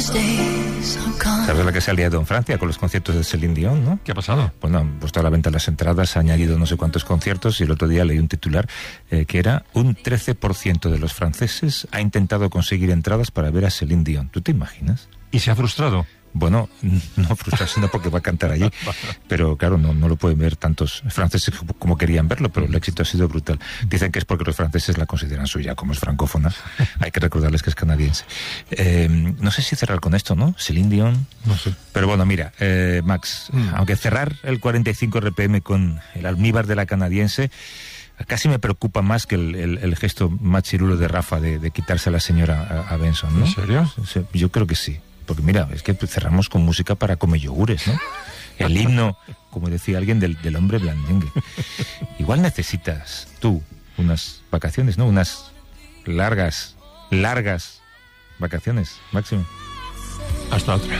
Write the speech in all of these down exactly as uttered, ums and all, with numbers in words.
¿Sabes la que se ha liado en Francia con los conciertos de Céline Dion, no? ¿Qué ha pasado? Bueno, han puesto a la venta las entradas, ha añadido no sé cuántos conciertos, y el otro día leí un titular eh, que era un trece por ciento de los franceses ha intentado conseguir entradas para ver a Céline Dion. ¿Tú te imaginas? ¿Y se ha frustrado? Bueno, no frustrarse no porque va a cantar allí, pero claro, no, no lo pueden ver tantos franceses como querían verlo, pero el éxito ha sido brutal. Dicen que es porque los franceses la consideran suya, como es francófona. Hay que recordarles que es canadiense. Eh, no sé si cerrar con esto, ¿no? Céline Dion, no sé. Pero bueno, mira, eh, Max, mm. aunque cerrar el cuarenta y cinco R P M con el almíbar de la canadiense casi me preocupa más que el, el, el gesto machirulo de Rafa de, de quitarse a la señora a, a Benson, ¿no? ¿En serio? Yo creo que sí. Porque mira, es que cerramos con música para comer yogures, ¿no? El himno, como decía alguien, del, del hombre blandengue. Igual necesitas tú unas vacaciones, ¿no? Unas largas, largas vacaciones, Máximo. Hasta otra.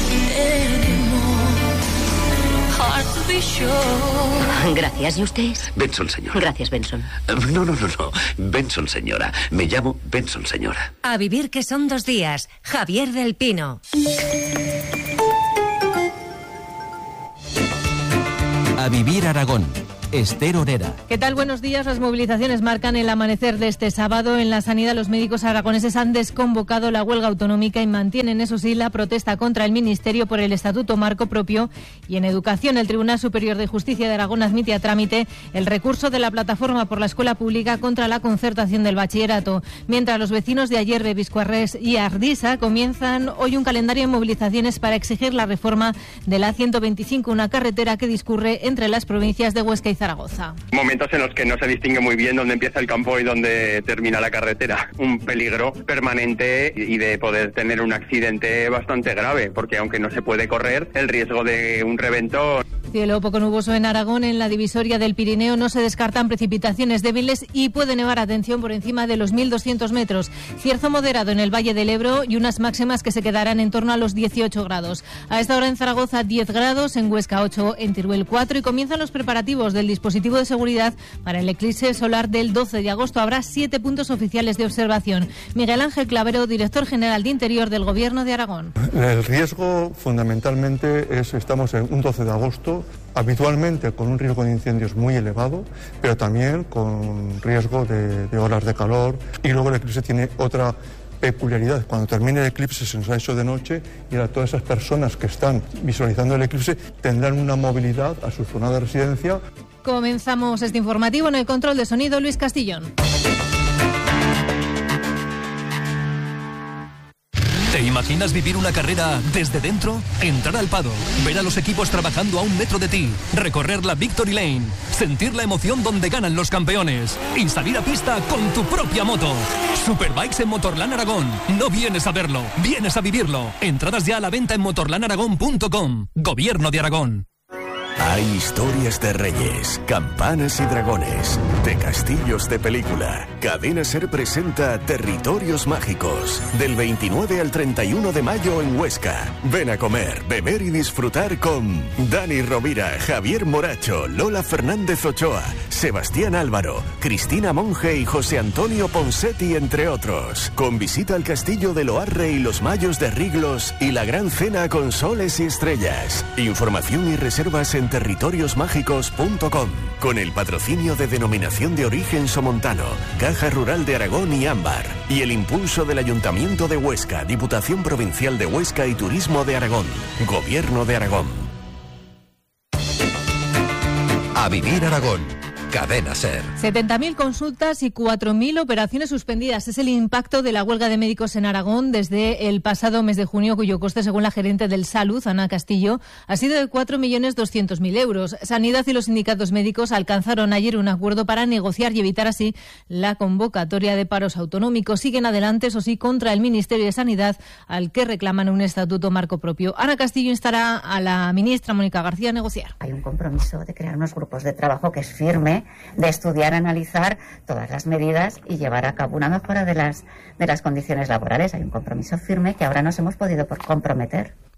Gracias, ¿y usted? Benson, señora. Gracias, Benson. No, no, no, no. Benson, señora. Me llamo Benson, señora. A vivir que son dos días. Javier del Pino. A vivir Aragón. Esther Orera. ¿Qué tal? Buenos días. Las movilizaciones marcan el amanecer de este sábado. En la sanidad, los médicos aragoneses han desconvocado la huelga autonómica y mantienen, eso sí, la protesta contra el Ministerio por el Estatuto Marco Propio. Y en educación, el Tribunal Superior de Justicia de Aragón admite a trámite el recurso de la Plataforma por la Escuela Pública contra la concertación del bachillerato. Mientras los vecinos de Ayerbe, Biscuarrés y Ardisa comienzan hoy un calendario de movilizaciones para exigir la reforma de la ciento veinticinco, una carretera que discurre entre las provincias de Huesca y Zaragoza. Momentos en los que no se distingue muy bien dónde empieza el campo y dónde termina la carretera. Un peligro permanente y de poder tener un accidente bastante grave, porque aunque no se puede correr, el riesgo de un reventón. Cielo poco nuboso en Aragón. En la divisoria del Pirineo no se descartan precipitaciones débiles y puede nevar, atención, por encima de los mil doscientos metros. Cierzo moderado en el Valle del Ebro y unas máximas que se quedarán en torno a los dieciocho grados. A esta hora en Zaragoza diez grados, en Huesca ocho, en Teruel cuatro, y comienzan los preparativos del dispositivo de seguridad para el eclipse solar del doce de agosto. Habrá siete puntos oficiales de observación. Miguel Ángel Clavero, director general de Interior del Gobierno de Aragón. El riesgo fundamentalmente es, estamos en un doce de agosto, habitualmente con un riesgo de incendios muy elevado, pero también con riesgo de, de olas de calor, y luego el eclipse tiene otra peculiaridad. Cuando termine el eclipse se nos ha hecho de noche y ahora todas esas personas que están visualizando el eclipse tendrán una movilidad a su zona de residencia. Comenzamos este informativo. En el control de sonido, Luis Castillón. ¿Te imaginas vivir una carrera desde dentro? Entrar al paddock, ver a los equipos trabajando a un metro de ti, recorrer la Victory Lane, sentir la emoción donde ganan los campeones y salir a pista con tu propia moto. Superbikes en Motorland Aragón. No vienes a verlo, vienes a vivirlo. Entradas ya a la venta en motorland aragón punto com. Gobierno de Aragón. Hay historias de reyes, campanas y dragones, de castillos de película. Cadena Ser presenta Territorios Mágicos, del veintinueve al treinta y uno de mayo en Huesca. Ven a comer, beber y disfrutar con Dani Rovira, Javier Moracho, Lola Fernández Ochoa, Sebastián Álvaro, Cristina Monge y José Antonio Ponsetti, entre otros. Con visita al castillo de Loarre y los Mayos de Riglos y la gran cena con soles y estrellas. Información y reservas en territorios mágicos punto com, con el patrocinio de Denominación de Origen Somontano, Caja Rural de Aragón y Ámbar, y el impulso del Ayuntamiento de Huesca, Diputación Provincial de Huesca y Turismo de Aragón, Gobierno de Aragón. A vivir Aragón. Cadena Ser. setenta mil consultas y cuatro mil operaciones suspendidas. Es el impacto de la huelga de médicos en Aragón desde el pasado mes de junio, cuyo coste, según la gerente del Salud, Ana Castillo, ha sido de cuatro millones doscientos mil euros. Sanidad y los sindicatos médicos alcanzaron ayer un acuerdo para negociar y evitar así la convocatoria de paros autonómicos. Siguen adelante, eso sí, contra el Ministerio de Sanidad, al que reclaman un estatuto marco propio. Ana Castillo instará a la ministra Mónica García a negociar. Hay un compromiso de crear unos grupos de trabajo que es firme, de estudiar, analizar todas las medidas y llevar a cabo una mejora de las, de las condiciones laborales. Hay un compromiso firme que ahora nos hemos podido comprometer.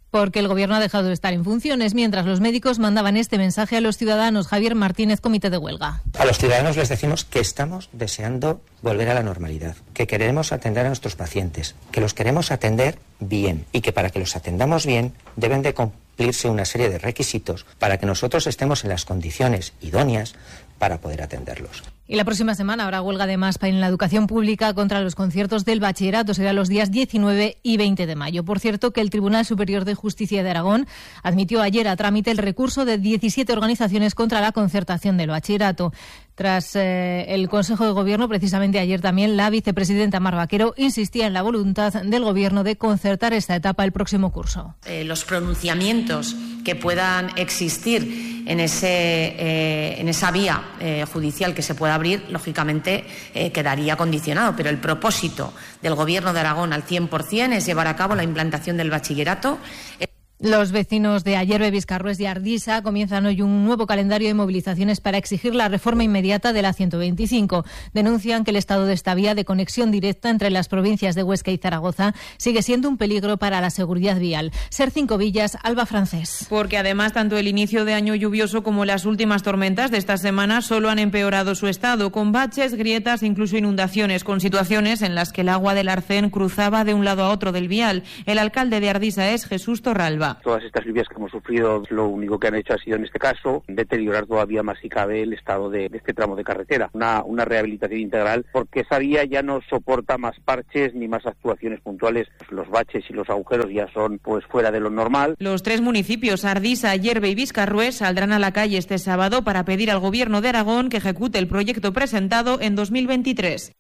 porque el Gobierno ha dejado de estar en funciones, mientras los médicos mandaban este mensaje a los ciudadanos. Javier Martínez, comité de huelga. A los ciudadanos les decimos que estamos deseando volver a la normalidad, que queremos atender a nuestros pacientes, que los queremos atender bien y que para que los atendamos bien deben de cumplirse una serie de requisitos para que nosotros estemos en las condiciones idóneas para poder atenderlos. Y la próxima semana habrá huelga de MASPA en la educación pública contra los conciertos del bachillerato. Será los días diecinueve y veinte de mayo. Por cierto, que el Tribunal Superior de Justicia de Aragón admitió ayer a trámite el recurso de diecisiete organizaciones contra la concertación del bachillerato. Tras eh, el Consejo de Gobierno, precisamente ayer también, la vicepresidenta Mar Vaquero insistía en la voluntad del Gobierno de concertar esta etapa el próximo curso. Eh, los pronunciamientos que puedan existir en, ese, eh, en esa vía eh, judicial que se pueda abrir, lógicamente eh, quedaría condicionado, pero el propósito del Gobierno de Aragón al cien por cien es llevar a cabo la implantación del bachillerato. Los vecinos de Ayerbe, Viscarrués y Ardisa comienzan hoy un nuevo calendario de movilizaciones para exigir la reforma inmediata de la ciento veinticinco. Denuncian que el estado de esta vía de conexión directa entre las provincias de Huesca y Zaragoza sigue siendo un peligro para la seguridad vial. Ser Cinco Villas, Alba Francés. Porque además tanto el inicio de año lluvioso como las últimas tormentas de esta semana solo han empeorado su estado, con baches, grietas e incluso inundaciones, con situaciones en las que el agua del Arcén cruzaba de un lado a otro del vial. El alcalde de Ardisa es Jesús Torralba. Todas estas lluvias que hemos sufrido, lo único que han hecho ha sido, en este caso, deteriorar todavía más si cabe el estado de, de este tramo de carretera. Una, una rehabilitación integral, porque esa vía ya no soporta más parches ni más actuaciones puntuales. Los baches y los agujeros ya son pues fuera de lo normal. Los tres municipios, Ardisa, Ayerbe y Viscarrués, saldrán a la calle este sábado para pedir al Gobierno de Aragón que ejecute el proyecto presentado en dos mil veintitrés.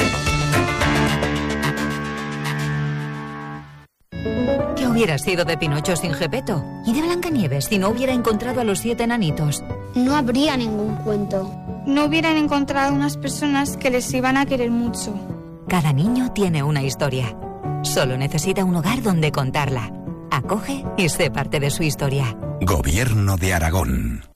¿Qué hubiera sido de Pinocho sin Gepetto? ¿Y de Blancanieves si no hubiera encontrado a los siete enanitos? No habría ningún cuento. No hubieran encontrado unas personas que les iban a querer mucho. Cada niño tiene una historia. Solo necesita un hogar donde contarla. Acoge y sé parte de su historia. Gobierno de Aragón.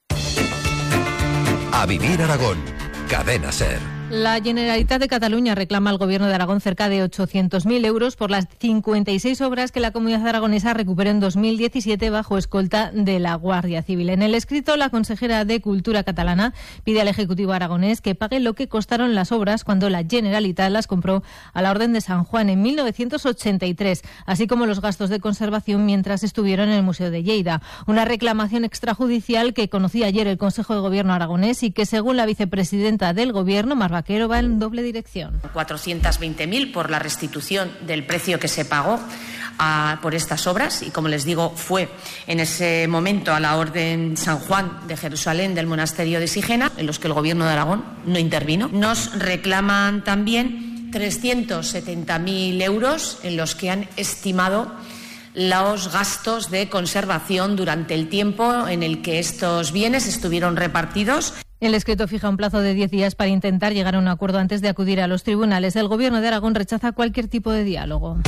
A vivir Aragón. Cadena Ser. La Generalitat de Cataluña reclama al Gobierno de Aragón cerca de ochocientos mil euros por las cincuenta y seis obras que la comunidad aragonesa recuperó en dos mil diecisiete bajo escolta de la Guardia Civil. En el escrito, la consejera de Cultura catalana pide al Ejecutivo aragonés que pague lo que costaron las obras cuando la Generalitat las compró a la Orden de San Juan en mil novecientos ochenta y tres, así como los gastos de conservación mientras estuvieron en el Museo de Lleida. Una reclamación extrajudicial que conocía ayer el Consejo de Gobierno aragonés y que, según la vicepresidenta del Gobierno, Mar Vaquero, va en doble dirección. cuatrocientos veinte mil por la restitución del precio que se pagó a, por estas obras, y como les digo, fue en ese momento a la Orden San Juan de Jerusalén del Monasterio de Sigena, en los que el Gobierno de Aragón no intervino. Nos reclaman también trescientos setenta mil euros en los que han estimado los gastos de conservación durante el tiempo en el que estos bienes estuvieron repartidos. El escrito fija un plazo de diez días para intentar llegar a un acuerdo antes de acudir a los tribunales. El Gobierno de Aragón rechaza cualquier tipo de diálogo.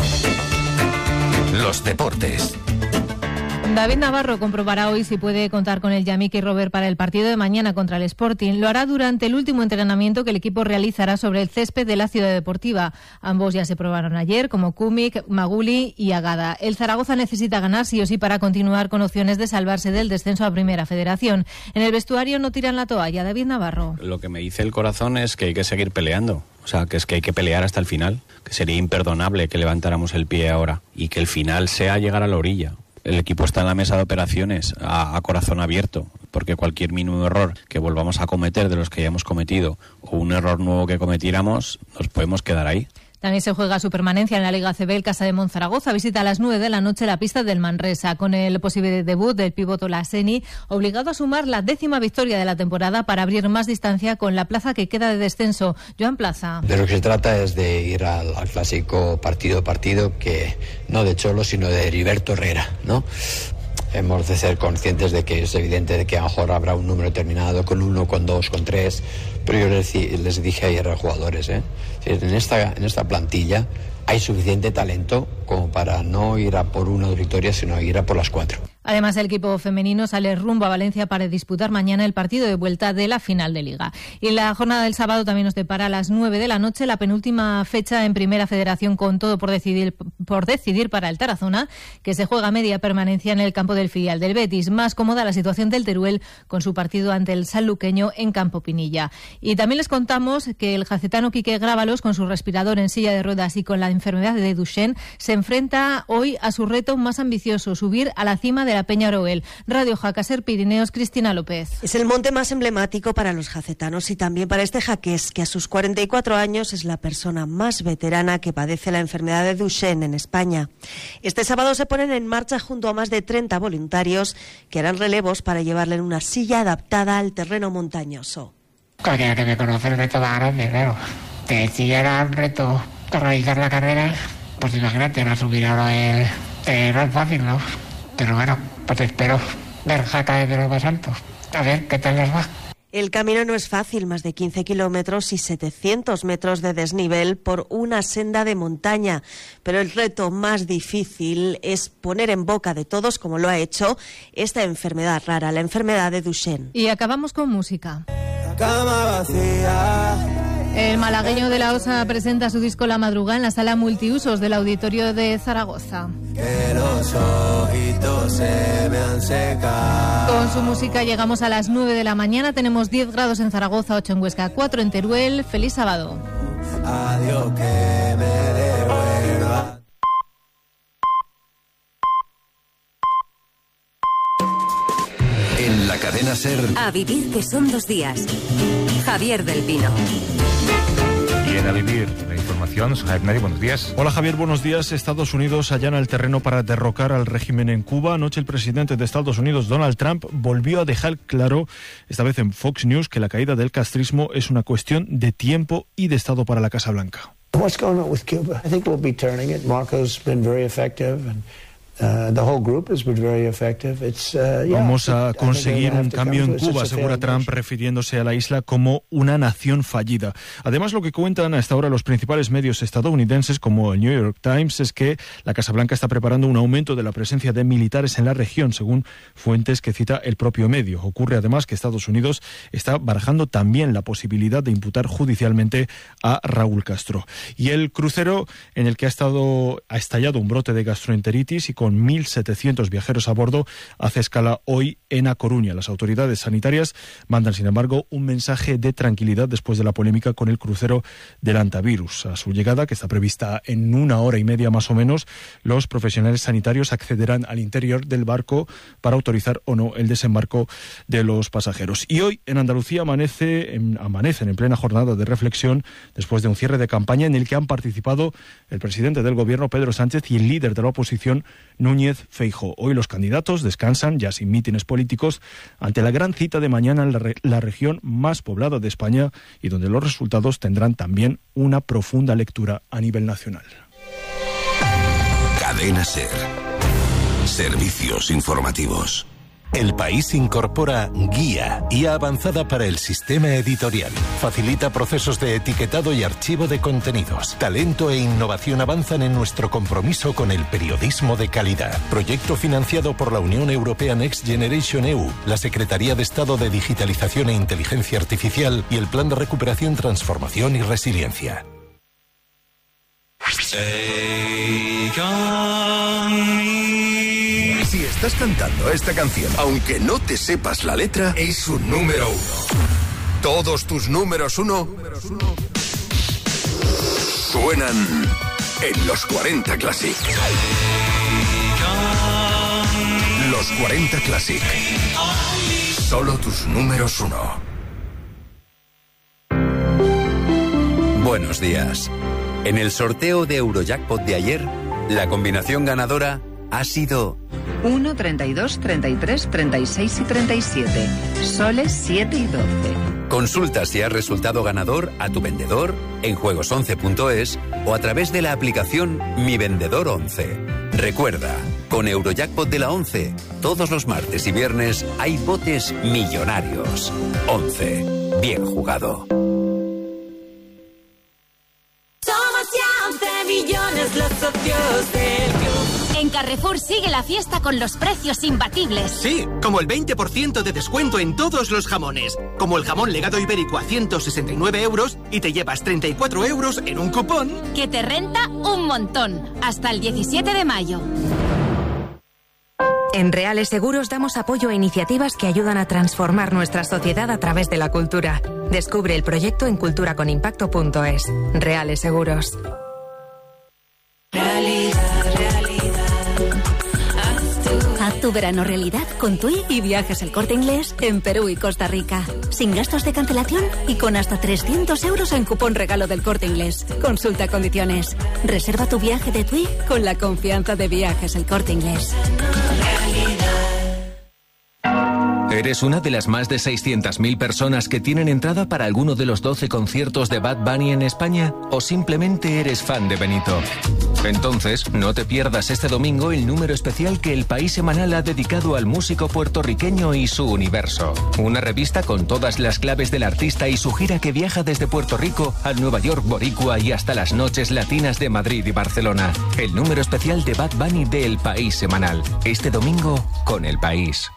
Los deportes. David Navarro comprobará hoy si puede contar con el Yamiki Robert para el partido de mañana contra el Sporting. Lo hará durante el último entrenamiento que el equipo realizará sobre el césped de la Ciudad Deportiva. Ambos ya se probaron ayer, como Kumik, Maguli y Agada. El Zaragoza necesita ganar sí o sí para continuar con opciones de salvarse del descenso a Primera Federación. En el vestuario no tiran la toalla. David Navarro. Lo que me dice el corazón es que hay que seguir peleando. O sea, que es que hay que pelear hasta el final. Que sería imperdonable que levantáramos el pie ahora y que el final sea llegar a la orilla. El equipo está en la mesa de operaciones a, a corazón abierto, porque cualquier mínimo error que volvamos a cometer de los que hayamos cometido o un error nuevo que cometiéramos, nos podemos quedar ahí. También se juega su permanencia en la Liga A C B. El Casa de Monzaragoza visita a las nueve de la noche la pista del Manresa, con el posible debut del pívot Olaseni, obligado a sumar la décima victoria de la temporada para abrir más distancia con la plaza que queda de descenso. Joan Plaza. De lo que se trata es de ir al, al clásico partido a partido, que no de Cholo, sino de Heriberto Herrera, ¿no? Hemos de ser conscientes de que es evidente de que a lo mejor habrá un número determinado, con uno, con dos, con tres, pero yo les, les dije ayer a los jugadores, ¿eh? en, esta, en esta plantilla hay suficiente talento como para no ir a por una victoria, sino ir a por las cuatro. Además, el equipo femenino sale rumbo a Valencia para disputar mañana el partido de vuelta de la final de Liga. Y la jornada del sábado también nos depara a las nueve de la noche, la penúltima fecha en Primera Federación, con todo por decidir, por decidir para el Tarazona, que se juega media permanencia en el campo del filial del Betis. Más cómoda la situación del Teruel con su partido ante el sanluqueño en Campo Pinilla. Y también les contamos que el jacetano Quique Grábalos, con su respirador en silla de ruedas y con la enfermedad de Duchenne, se enfrenta hoy a su reto más ambicioso, subir a la cima de la Peña Oroel. Radio Jacaser Pirineos, Cristina López. Es el monte más emblemático para los jacetanos y también para este jaqués, que a sus cuarenta y cuatro años es la persona más veterana que padece la enfermedad de Duchenne en España. Este sábado se ponen en marcha junto a más de treinta voluntarios que harán relevos para llevarle en una silla adaptada al terreno montañoso. Cualquiera que me conoce el reto va grande, claro. Que si era un reto realizar la carrera, pues imagínate, no subir ahora el... Eh, no es fácil, ¿no? Pero bueno, pues espero ver Jaca desde lo más alto. A ver qué tal les va. El camino no es fácil, más de quince kilómetros y setecientos metros de desnivel por una senda de montaña. Pero el reto más difícil es poner en boca de todos, como lo ha hecho, esta enfermedad rara, la enfermedad de Duchenne. Y acabamos con música. Cama vacía. El malagueño de la Osa presenta su disco La Madrugada en la sala multiusos del Auditorio de Zaragoza. Que los ojitos se me han secado. Con su música llegamos a las nueve de la mañana. Tenemos diez grados en Zaragoza, ocho en Huesca, cuatro en Teruel. ¡Feliz sábado! Adiós, que me devuelva. En la cadena SER. A vivir, que son dos días. Javier del Pino. Bien, a vivir. La información, Javier Nadie, buenos días. Hola Javier, buenos días. Estados Unidos allana el terreno para derrocar al régimen en Cuba. Anoche el presidente de Estados Unidos, Donald Trump, volvió a dejar claro, esta vez en Fox News, que la caída del castrismo es una cuestión de tiempo y de Estado para la Casa Blanca. What's going on with Cuba? I think we'll be turning it. Marco's been very effective and Uh, the whole group has been very effective. It's, uh, yeah, Vamos a conseguir un cambio en Cuba, asegura Trump, refiriéndose a la isla como una nación fallida. Además, lo que cuentan hasta ahora los principales medios estadounidenses, como el New York Times, es que la Casa Blanca está preparando un aumento de la presencia de militares en la región, según fuentes que cita el propio medio. Ocurre además que Estados Unidos está barajando también la posibilidad de imputar judicialmente a Raúl Castro. Y el crucero en el que ha estado ha estallado un brote de gastroenteritis y con mil setecientos viajeros a bordo hace escala hoy en A Coruña. Las autoridades sanitarias mandan, sin embargo, un mensaje de tranquilidad después de la polémica con el crucero del Antivirus. A su llegada, que está prevista en una hora y media más o menos, los profesionales sanitarios accederán al interior del barco para autorizar o no el desembarco de los pasajeros. Y hoy en Andalucía amanece, en, amanecen en plena jornada de reflexión después de un cierre de campaña en el que han participado el presidente del gobierno, Pedro Sánchez, y el líder de la oposición, Núñez Feijóo. Hoy los candidatos descansan, ya sin mítines políticos, ante la gran cita de mañana en la, re- la región más poblada de España y donde los resultados tendrán también una profunda lectura a nivel nacional. Cadena SER. Servicios informativos. El País incorpora Guía, guía avanzada para el sistema editorial. Facilita procesos de etiquetado y archivo de contenidos. Talento e innovación avanzan en nuestro compromiso con el periodismo de calidad. Proyecto financiado por la Unión Europea Next Generation E U, la Secretaría de Estado de Digitalización e Inteligencia Artificial y el Plan de Recuperación, Transformación y Resiliencia. Si estás cantando esta canción, aunque no te sepas la letra, es un número uno. Todos tus números uno suenan en los cuarenta Classic. Los cuarenta Classic. Solo tus números uno. Buenos días. En el sorteo de Eurojackpot de ayer, la combinación ganadora ha sido uno, treinta y dos, treinta y tres, treinta y seis y treinta y siete. Soles siete y doce. Consulta si has resultado ganador a tu vendedor en juegos once punto es o a través de la aplicación Mi Vendedor once. Recuerda, con Eurojackpot de la once, todos los martes y viernes hay botes millonarios. once. Bien jugado. Somos ya once millones los socios del club. En En Carrefour sigue la fiesta con los precios imbatibles. Sí, como el veinte por ciento de descuento en todos los jamones. Como el jamón legado ibérico a ciento sesenta y nueve euros y te llevas treinta y cuatro euros en un cupón. Que te renta un montón. Hasta el diecisiete de mayo. En Reales Seguros damos apoyo a iniciativas que ayudan a transformar nuestra sociedad a través de la cultura. Descubre el proyecto en cultura con impacto punto es. Reales Seguros. Realidad, realidad. Haz tu verano realidad con TUI y Viajes El Corte Inglés en Perú y Costa Rica. Sin gastos de cancelación y con hasta trescientos euros en cupón regalo del Corte Inglés. Consulta condiciones. Reserva tu viaje de TUI con la confianza de Viajes El Corte Inglés. ¿Eres una de las más de seiscientas mil personas que tienen entrada para alguno de los doce conciertos de Bad Bunny en España? ¿O simplemente eres fan de Benito? Entonces, no te pierdas este domingo el número especial que El País Semanal ha dedicado al músico puertorriqueño y su universo. Una revista con todas las claves del artista y su gira que viaja desde Puerto Rico al Nueva York boricua y hasta las noches latinas de Madrid y Barcelona. El número especial de Bad Bunny de El País Semanal. Este domingo con El País.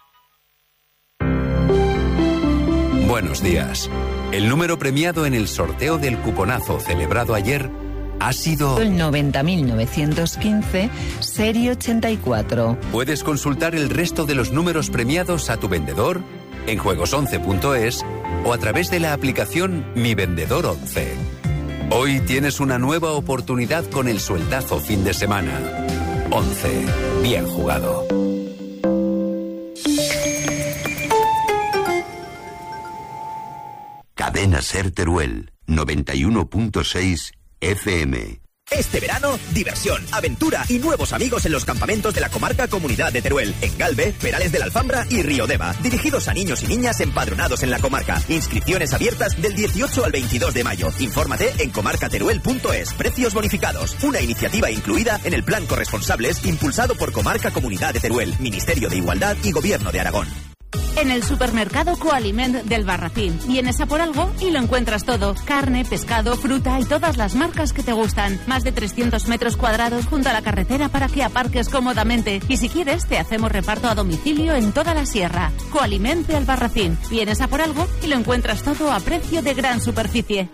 Buenos días. El número premiado en el sorteo del cuponazo celebrado ayer ha sido el noventa mil novecientos quince, serie ochenta y cuatro. Puedes consultar el resto de los números premiados a tu vendedor en juegos once punto es o a través de la aplicación Mi Vendedor once. Hoy tienes una nueva oportunidad con el sueldazo fin de semana. once. Bien jugado. Cadena Ser Teruel, noventa y uno punto seis F M. Este verano, diversión, aventura y nuevos amigos en los campamentos de la comarca Comunidad de Teruel, en Galve, Perales de la Alfambra y Riodeva, dirigidos a niños y niñas empadronados en la comarca. Inscripciones abiertas del dieciocho al veintidós de mayo. Infórmate en comarca teruel punto es. Precios bonificados. Una iniciativa incluida en el Plan Corresponsables impulsado por Comarca Comunidad de Teruel, Ministerio de Igualdad y Gobierno de Aragón. En el supermercado Coaliment del Barracín. Vienes a por algo y lo encuentras todo. Carne, pescado, fruta y todas las marcas que te gustan. Más de trescientos metros cuadrados junto a la carretera para que aparques cómodamente. Y si quieres, te hacemos reparto a domicilio en toda la sierra. Coaliment del Barracín. Vienes a por algo y lo encuentras todo a precio de gran superficie.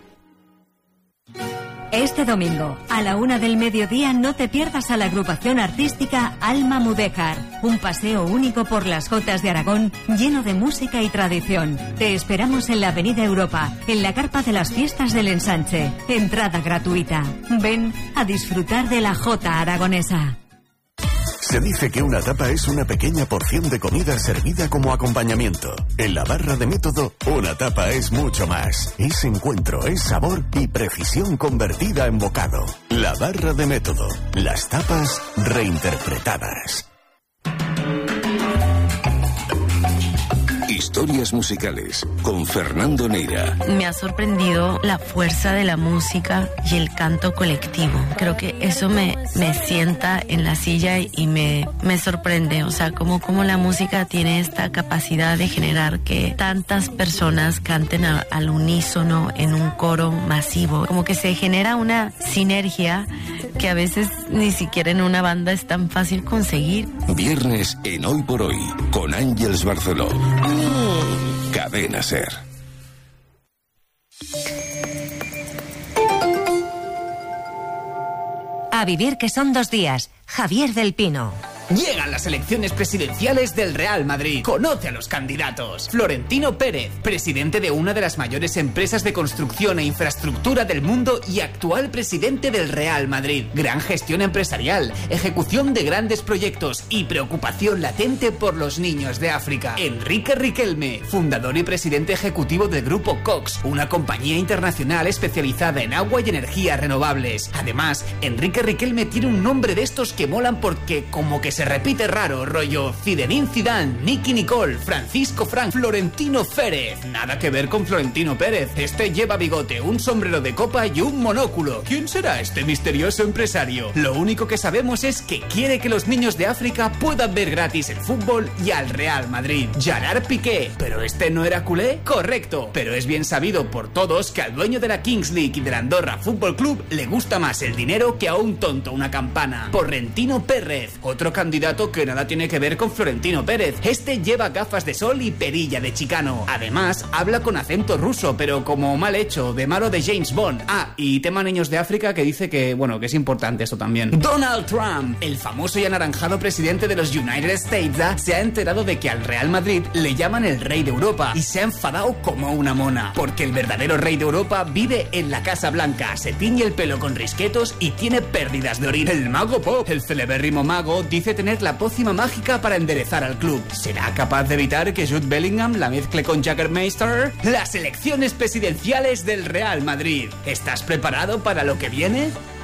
Este domingo, a la una del mediodía, no te pierdas a la agrupación artística Alma Mudéjar. Un paseo único por las Jotas de Aragón, lleno de música y tradición. Te esperamos en la Avenida Europa, en la carpa de las fiestas del Ensanche. Entrada gratuita. Ven a disfrutar de la Jota aragonesa. Se dice que una tapa es una pequeña porción de comida servida como acompañamiento. En la barra de Método, una tapa es mucho más. Es encuentro, es sabor y precisión convertida en bocado. La barra de Método. Las tapas reinterpretadas. Historias musicales con Fernando Neira. Me ha sorprendido la fuerza de la música y el canto colectivo. Creo que eso me, me sienta en la silla y me, me sorprende. O sea, como, como la música tiene esta capacidad de generar que tantas personas canten a, al unísono en un coro masivo. Como que se genera una sinergia que a veces ni siquiera en una banda es tan fácil conseguir. Viernes en Hoy por Hoy con Ángeles Barceló. Cadena Ser. A vivir que son dos días. Javier del Pino. Llegan las elecciones presidenciales del Real Madrid. Conoce a los candidatos. Florentino Pérez, presidente de una de las mayores empresas de construcción e infraestructura del mundo y actual presidente del Real Madrid. Gran gestión empresarial, ejecución de grandes proyectos y preocupación latente por los niños de África. Enrique Riquelme, fundador y presidente ejecutivo del Grupo Cox, una compañía internacional especializada en agua y energías renovables. Además, Enrique Riquelme tiene un nombre de estos que molan porque como que se repite raro, rollo Zinedine Zidane, Nicky Nicole, Francisco Frank, Florentino Pérez. Nada que ver con Florentino Pérez. Este lleva bigote, un sombrero de copa y un monóculo. ¿Quién será este misterioso empresario? Lo único que sabemos es que quiere que los niños de África puedan ver gratis el fútbol y al Real Madrid. Gerard Piqué. ¿Pero este no era culé? Correcto. Pero es bien sabido por todos que al dueño de la Kings League y del Andorra Fútbol Club le gusta más el dinero que a un tonto una campana. Florentino Pérez. Otro candidato que nada tiene que ver con Florentino Pérez. Este lleva gafas de sol y perilla de chicano. Además, habla con acento ruso, pero como mal hecho, de malo de James Bond. Ah, y tema niños de África que dice que, bueno, que es importante esto también. Donald Trump, el famoso y anaranjado presidente de los United States, se ha enterado de que al Real Madrid le llaman el rey de Europa y se ha enfadado como una mona, porque el verdadero rey de Europa vive en la Casa Blanca, se tiñe el pelo con risquetos y tiene pérdidas de orina. El mago Pop, el celebérrimo mago, dice tener la pócima mágica para enderezar al club. ¿Será capaz de evitar que Jude Bellingham la mezcle con Jägermeister? Las elecciones presidenciales del Real Madrid. ¿Estás preparado para lo que viene?